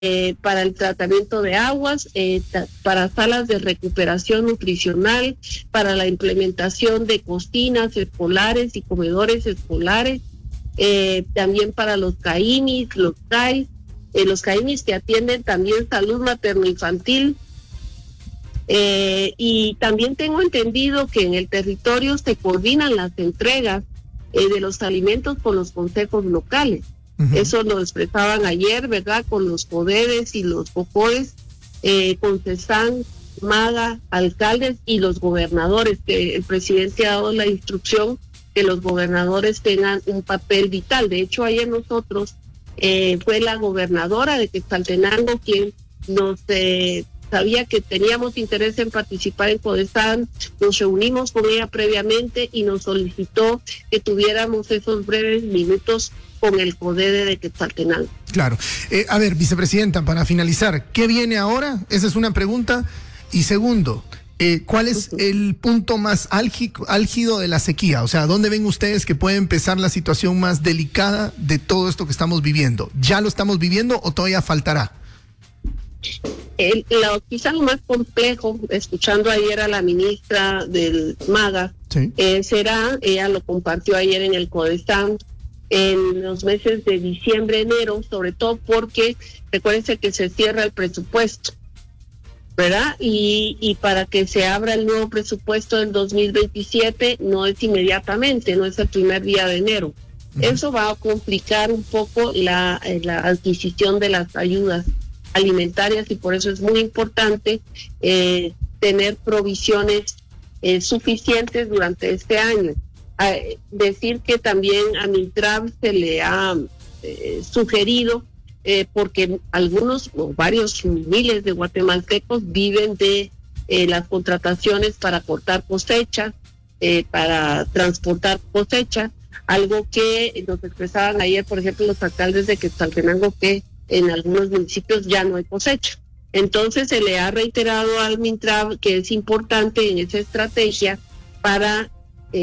para el tratamiento de aguas, para salas de recuperación nutricional, para la implementación de cocinas escolares y comedores escolares, también para los CAIMIS, los CAIMIS que atienden también salud materno-infantil. Y también tengo entendido que en el territorio se coordinan las entregas de los alimentos con los consejos locales. Eso lo expresaban ayer, ¿verdad? Con los CODEDES y los COCODES, con CESAN, MAGA, alcaldes y los gobernadores, que el presidente ha dado la instrucción que los gobernadores tengan un papel vital. De hecho, ayer nosotros, fue la gobernadora de Quetzaltenango quien nos sabía que teníamos interés en participar en CODESAN, nos reunimos con ella previamente y nos solicitó que tuviéramos esos breves minutos con el CODEDE de Quetzaltenango. Claro. A ver, vicepresidenta, para finalizar, ¿qué viene ahora? Esa es una pregunta. Y segundo, ¿cuál es el punto más álgido de la sequía? O sea, ¿dónde ven ustedes que puede empezar la situación más delicada de todo esto que estamos viviendo? ¿Ya lo estamos viviendo o todavía faltará? Quizá lo más complejo, escuchando ayer a la ministra del MAGA, sí, ella lo compartió ayer en el CODESAN, en los meses de diciembre, enero, sobre todo porque recuérdense que se cierra el presupuesto, ¿verdad? Y para que se abra el nuevo presupuesto del 2027 no es inmediatamente, no es el primer día de enero. Eso va a complicar un poco la adquisición de las ayudas alimentarias y por eso es muy importante tener provisiones suficientes durante este año. Decir que también a Mintrav se le ha sugerido, porque algunos o varios miles de guatemaltecos viven de las contrataciones para cortar cosecha, para transportar cosecha, algo que nos expresaban ayer, por ejemplo, los alcaldes de Quetzaltenango, que en algunos municipios ya no hay cosecha. Entonces se le ha reiterado al Mintrav que es importante en esa estrategia para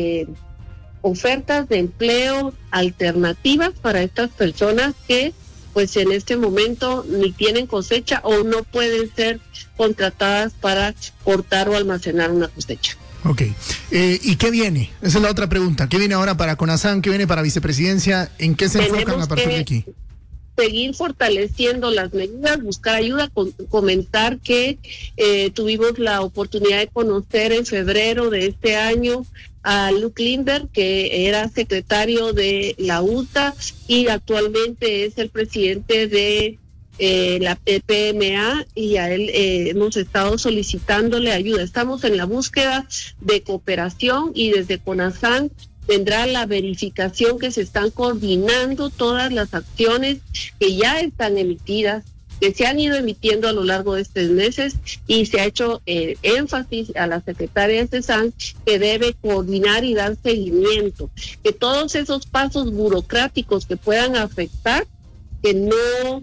ofertas de empleo alternativas para estas personas que pues en este momento ni tienen cosecha o no pueden ser contratadas para cortar o almacenar una cosecha. Ok. ¿Y qué viene? Esa es la otra pregunta. ¿Qué viene ahora para CONASAN? ¿Qué viene para Vicepresidencia? ¿En qué se enfocan a partir de aquí? Seguir fortaleciendo las medidas, buscar ayuda, comentar que tuvimos la oportunidad de conocer en febrero de este año a Luke Lindbergh, que era secretario de la UTA y actualmente es el presidente de la PMA, y a él hemos estado solicitándole ayuda. Estamos en la búsqueda de cooperación y desde CONASAN vendrá la verificación que se están coordinando todas las acciones que ya están emitidas, que se han ido emitiendo a lo largo de estos meses, y se ha hecho énfasis a la secretaria de CESAN que debe coordinar y dar seguimiento, que todos esos pasos burocráticos que puedan afectar, que no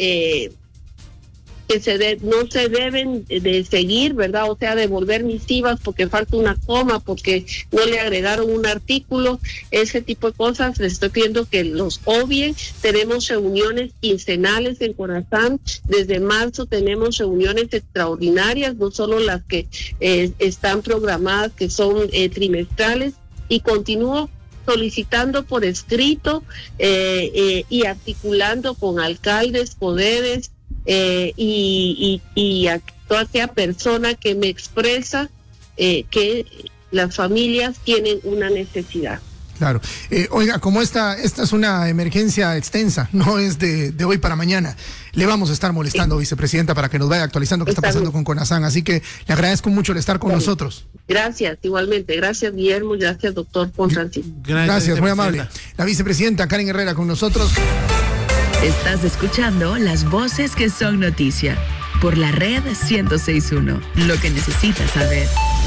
no se deben de seguir, ¿verdad? O sea, devolver misivas porque falta una coma, porque no le agregaron un artículo, ese tipo de cosas, les estoy pidiendo que los obvien. Tenemos reuniones quincenales en CONASAN, desde marzo tenemos reuniones extraordinarias, no solo las que están programadas, que son trimestrales, y continúo solicitando por escrito y articulando con alcaldes, CODEDES, y a toda aquella persona que me expresa que las familias tienen una necesidad. Claro. Oiga, como esta es una emergencia extensa, no es de hoy para mañana, le vamos a estar molestando, vicepresidenta, para que nos vaya actualizando qué está pasando con CONASAN, así que le agradezco mucho el estar con nosotros. Gracias, igualmente. Gracias, Guillermo. Gracias, doctor Juan Francisco. Gracias, muy amable. La vicepresidenta Karen Herrera con nosotros. Estás escuchando las voces que son noticia por la red 106.1. Lo que necesitas saber.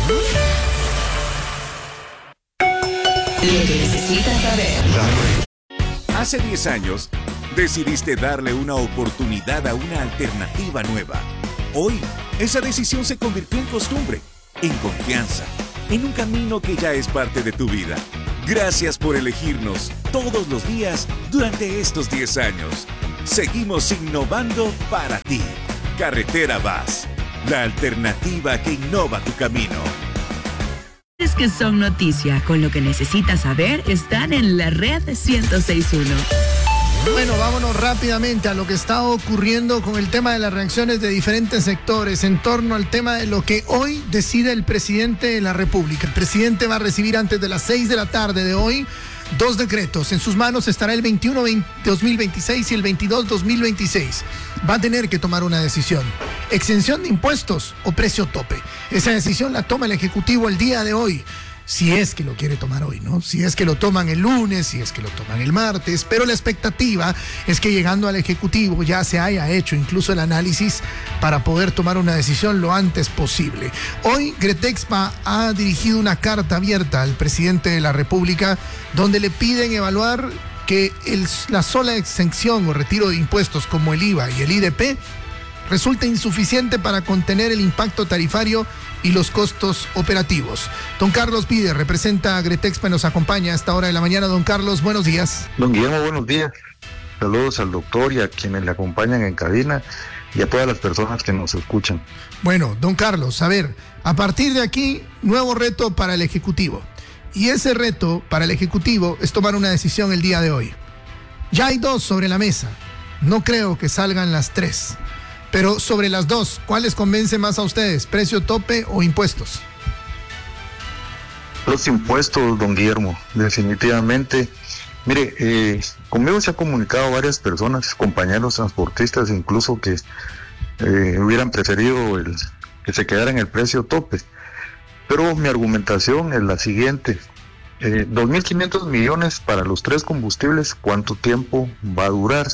Lo que necesitas saber. Hace 10 años, decidiste darle una oportunidad a una alternativa nueva. Hoy, esa decisión se convirtió en costumbre, en confianza, en un camino que ya es parte de tu vida. Gracias por elegirnos todos los días durante estos 10 años. Seguimos innovando para ti. Carretera VAS, la alternativa que innova tu camino. Es que son noticia, con lo que necesitas saber están en la red 106.1. Bueno, vámonos rápidamente a lo que está ocurriendo con el tema de las reacciones de diferentes sectores en torno al tema de lo que hoy decide el presidente de la República. El presidente va a recibir antes de las 6 de la tarde de hoy 2 decretos. En sus manos estará el 21-2026 y el 22-2026. Va a tener que tomar una decisión. Exención de impuestos o precio tope. Esa decisión la toma el Ejecutivo el día de hoy. Si es que lo quiere tomar hoy, ¿no? Si es que lo toman el lunes, si es que lo toman el martes, pero la expectativa es que llegando al Ejecutivo ya se haya hecho incluso el análisis para poder tomar una decisión lo antes posible. Hoy Gretexpa ha dirigido una carta abierta al presidente de la República donde le piden evaluar que la sola exención o retiro de impuestos como el IVA y el IDP resulta insuficiente para contener el impacto tarifario y los costos operativos. Don Carlos Pide representa a Gretexpa y nos acompaña a esta hora de la mañana. Don Carlos, buenos días. Don Guillermo, buenos días. Saludos al doctor y a quienes le acompañan en cabina y a todas las personas que nos escuchan. Bueno, don Carlos, a ver, a partir de aquí, nuevo reto para el Ejecutivo. Y ese reto para el Ejecutivo es tomar una decisión el día de hoy. Ya hay 2 sobre la mesa. No creo que salgan las 3. Pero sobre las 2, ¿cuál les convence más a ustedes? ¿Precio tope o impuestos? Los impuestos, don Guillermo, definitivamente. Mire, conmigo se han comunicado varias personas, compañeros transportistas, incluso que hubieran preferido que se quedara en el precio tope. Pero mi argumentación es la siguiente. 2.500 millones para los 3 combustibles, ¿cuánto tiempo va a durar?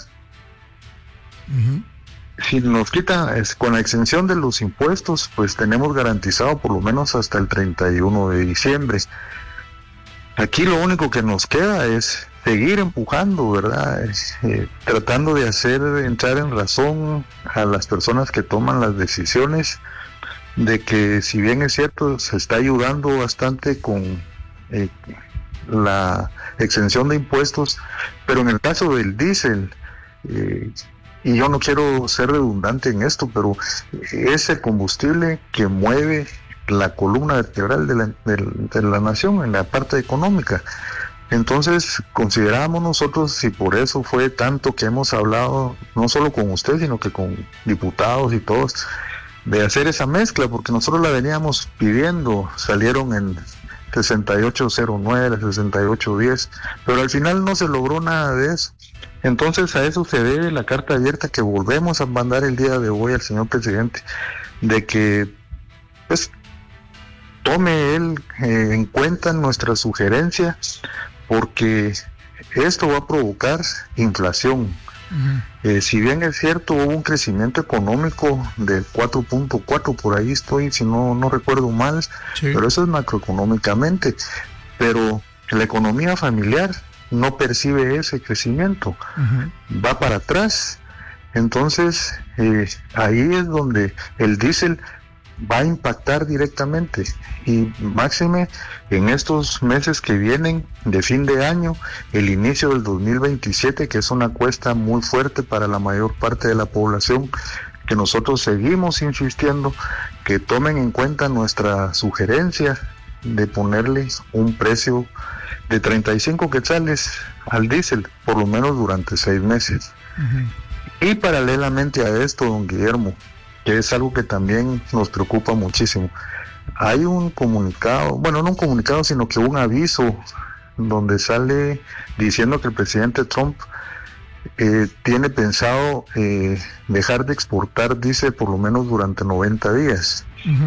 Si nos quita con la exención de los impuestos, pues tenemos garantizado por lo menos hasta el 31 de diciembre. Aquí lo único que nos queda es seguir empujando, ¿verdad? Tratando de hacer entrar en razón a las personas que toman las decisiones de que, si bien es cierto, se está ayudando bastante con la exención de impuestos, pero en el caso del diésel, y yo no quiero ser redundante en esto, pero es el combustible que mueve la columna vertebral de la nación en la parte económica. Entonces consideramos nosotros, y por eso fue tanto que hemos hablado, no solo con usted, sino que con diputados y todos, de hacer esa mezcla, porque nosotros la veníamos pidiendo, salieron en 6809, 6810, pero al final no se logró nada de eso. Entonces a eso se debe la carta abierta que volvemos a mandar el día de hoy al señor presidente, de que pues tome él en cuenta nuestra sugerencia, porque esto va a provocar inflación. Si bien es cierto, hubo un crecimiento económico del 4.4, por ahí estoy, si no recuerdo mal, sí, pero eso es macroeconómicamente, pero la economía familiar no percibe ese crecimiento, va para atrás. Entonces ahí es donde el diésel va a impactar directamente, y máxime en estos meses que vienen de fin de año, el inicio del 2027, que es una cuesta muy fuerte para la mayor parte de la población, que nosotros seguimos insistiendo que tomen en cuenta nuestra sugerencia de ponerle un precio de 35 quetzales al diésel, por lo menos durante 6 meses. Y paralelamente a esto, don Guillermo, que es algo que también nos preocupa muchísimo, hay un comunicado, bueno, no un comunicado, sino que un aviso donde sale diciendo que el presidente Trump tiene pensado dejar de exportar diésel por lo menos durante 90 días.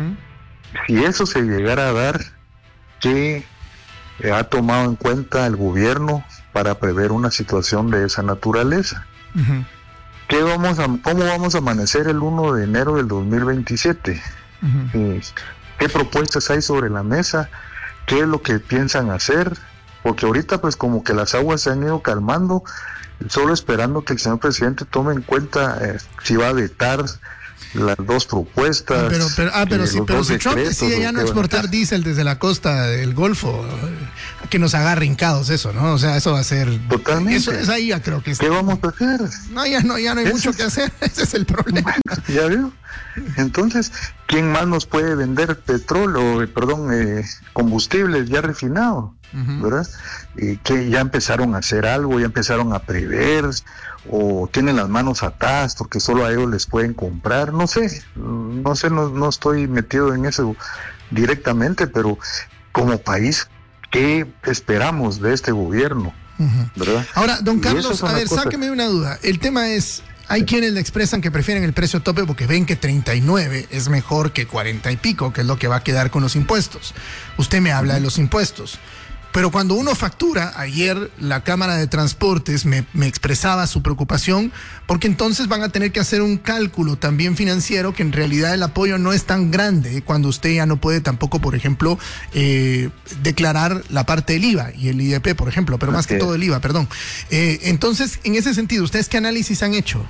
Si eso se llegara a dar, ¿qué ha tomado en cuenta el gobierno para prever una situación de esa naturaleza? ¿Cómo vamos a amanecer el 1 de enero del 2027? ¿Qué propuestas hay sobre la mesa? ¿Qué es lo que piensan hacer? Porque ahorita pues como que las aguas se han ido calmando, solo esperando que el señor presidente tome en cuenta si va a vetar las dos propuestas. Pero si Trump decide ya no exportar diésel desde la costa del Golfo, que nos agarre hincados eso, ¿no? O sea, eso va a ser... Totalmente. Eso es ahí, ya creo que... ¿Qué vamos a hacer? No, ya no hay mucho que hacer, ese es el problema. Ya veo. Entonces, ¿quién más nos puede vender combustibles ya refinados? ¿Verdad? Que ya empezaron a hacer algo, ya empezaron a prever, o tienen las manos atadas porque solo a ellos les pueden comprar, no estoy metido en eso directamente, pero como país, ¿qué esperamos de este gobierno? ¿Verdad? Ahora, don Carlos, a ver, sáqueme una duda. El tema es, hay quienes le expresan que prefieren el precio tope porque ven que 39 es mejor que 40 y pico, que es lo que va a quedar con los impuestos. Usted me habla de los impuestos. Pero cuando uno factura, ayer la Cámara de Transportes me expresaba su preocupación porque entonces van a tener que hacer un cálculo también financiero que en realidad el apoyo no es tan grande cuando usted ya no puede tampoco, por ejemplo, declarar la parte del IVA y el IDP, por ejemplo, pero más que todo el IVA, perdón. Entonces, en ese sentido, ¿ustedes qué análisis han hecho?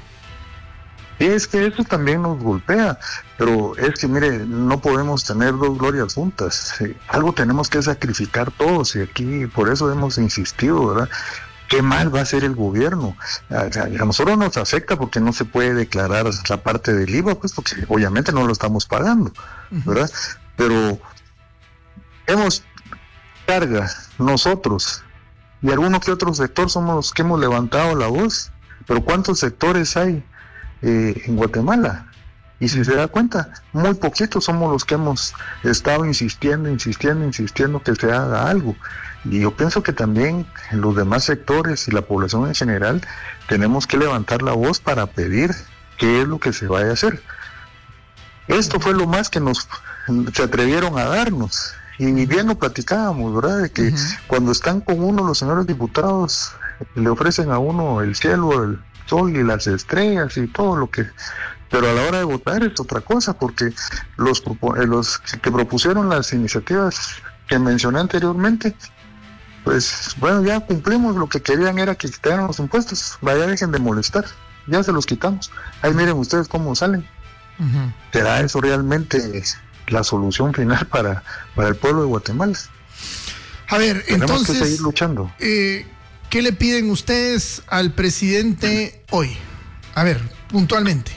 Es que eso también nos golpea, pero es que mire, no podemos tener dos glorias juntas, algo tenemos que sacrificar todos y aquí por eso hemos insistido, ¿verdad? ¿Qué mal va a hacer el gobierno? A nosotros nos afecta porque no se puede declarar la parte del IVA, pues porque obviamente no lo estamos pagando, ¿verdad? Pero hemos carga nosotros y alguno que otro sector somos los que hemos levantado la voz, pero ¿cuántos sectores hay en Guatemala? Y si se da cuenta, muy poquitos somos los que hemos estado insistiendo que se haga algo. Y yo pienso que también en los demás sectores y la población en general tenemos que levantar la voz para pedir qué es lo que se vaya a hacer. Esto fue lo más que se atrevieron a darnos. Y bien lo platicábamos, ¿verdad? De que cuando están con uno los señores diputados, le ofrecen a uno el cielo, el sol y las estrellas y todo lo que... Pero a la hora de votar es otra cosa, porque los que propusieron las iniciativas que mencioné anteriormente, pues bueno, ya cumplimos, lo que querían era que quitaran los impuestos, vaya, dejen de molestar, ya se los quitamos. Ahí miren ustedes cómo salen. ¿Será eso realmente la solución final para el pueblo de Guatemala? A ver, tenemos entonces, que seguir luchando. ¿Qué le piden ustedes al presidente hoy? A ver, puntualmente,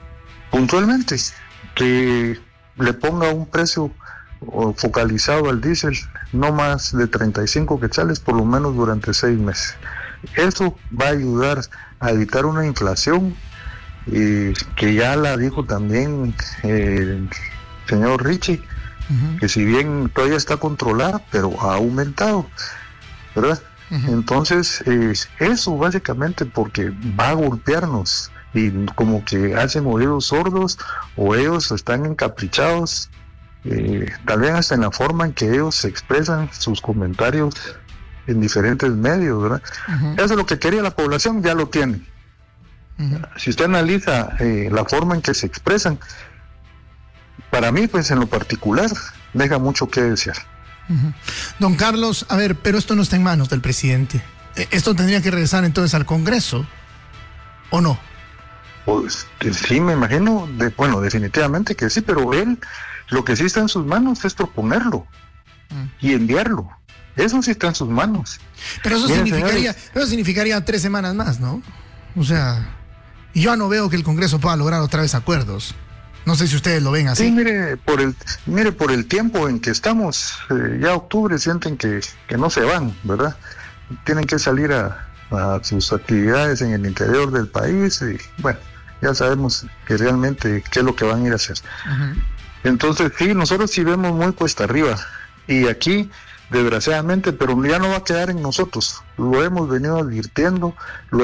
que le ponga un precio focalizado al diésel, no más de 35 quetzales por lo menos durante 6 meses. Eso va a ayudar a evitar una inflación que ya la dijo también el señor Richie, que si bien todavía está controlada, pero ha aumentado, ¿verdad? Entonces, eso básicamente porque va a golpearnos y como que hacen oídos sordos o ellos están encaprichados, tal vez hasta en la forma en que ellos expresan sus comentarios en diferentes medios, ¿verdad? Eso es lo que quería la población, ya lo tienen. Si usted analiza la forma en que se expresan, para mí, pues en lo particular, deja mucho que desear. Don Carlos, a ver, pero esto no está en manos del presidente. ¿Esto tendría que regresar entonces al Congreso o no? Pues sí, me imagino, bueno, definitivamente que sí, pero él, lo que sí está en sus manos es proponerlo y enviarlo. Eso sí está en sus manos. Pero eso significaría 3 semanas más, ¿no? O sea, yo no veo que el Congreso pueda lograr otra vez acuerdos. No sé si ustedes lo ven así. Sí, mire, por el tiempo en que estamos, ya octubre sienten que no se van, ¿verdad? Tienen que salir a sus actividades en el interior del país y bueno, ya sabemos que realmente qué es lo que van a ir a hacer. Entonces sí, nosotros sí vemos muy cuesta arriba y aquí desgraciadamente, pero ya no va a quedar en nosotros, lo hemos venido advirtiendo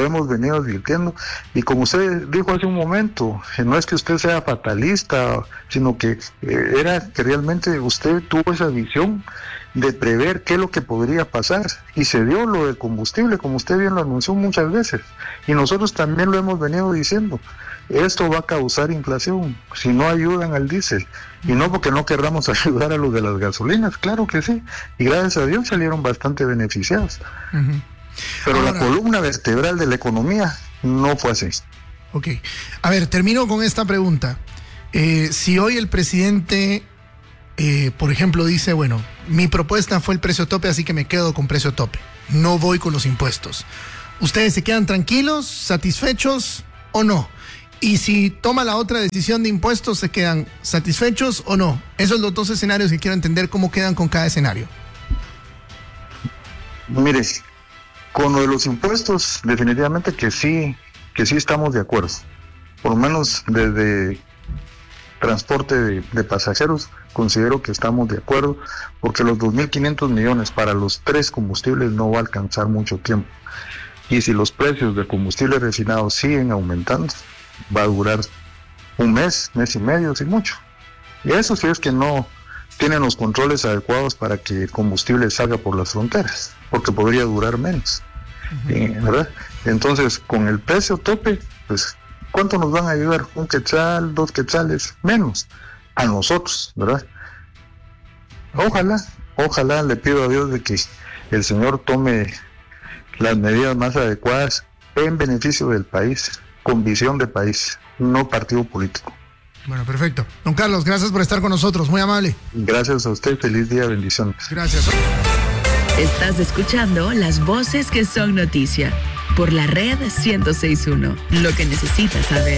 y como usted dijo hace un momento, no es que usted sea fatalista, sino que era que realmente usted tuvo esa visión de prever qué es lo que podría pasar y se dio lo del combustible, como usted bien lo anunció muchas veces y nosotros también lo hemos venido diciendo. Esto va a causar inflación si no ayudan al diésel. Y no porque no querramos ayudar a los de las gasolinas, claro que sí. Y gracias a Dios salieron bastante beneficiados. Pero ahora, la columna vertebral de la economía no fue así. Ok. A ver, termino con esta pregunta. Si hoy el presidente, por ejemplo, dice, bueno, mi propuesta fue el precio tope, así que me quedo con precio tope, no voy con los impuestos, ¿ustedes se quedan tranquilos, satisfechos o no? Y si toma la otra decisión de impuestos, ¿se quedan satisfechos o no? Esos son los dos escenarios que quiero entender cómo quedan con cada escenario. Mire, con lo de los impuestos, definitivamente que sí estamos de acuerdo. Por lo menos desde transporte de pasajeros, considero que estamos de acuerdo, porque los 2.500 millones para los 3 combustibles no va a alcanzar mucho tiempo. Y si los precios del combustible refinado siguen aumentando, va a durar un mes, mes y medio, sin mucho. Y eso sí es que no tienen los controles adecuados para que el combustible salga por las fronteras, porque podría durar menos, ¿verdad? Entonces, con el precio tope, pues, ¿cuánto nos van a ayudar? 1 quetzal, 2 quetzales, menos a nosotros, ¿verdad? Ojalá le pido a Dios de que el señor tome las medidas más adecuadas en beneficio del país, con visión de país, no partido político. Bueno, perfecto. Don Carlos, gracias por estar con nosotros, muy amable. Gracias a usted, feliz día, bendiciones. Gracias. Estás escuchando las voces que son noticia por la red 106.1, lo que necesitas saber.